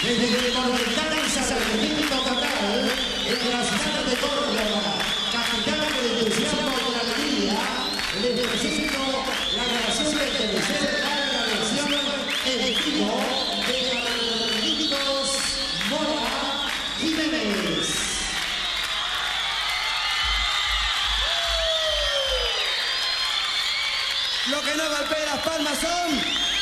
desde el Monumental Sargento Cabral, en la ciudad de Córdoba, capital del entusiasmo y la alegría, les presento la grabación del tercer larga versión en vivo de Carlitos Mora Jiménez. Lo que no golpea las palmas son...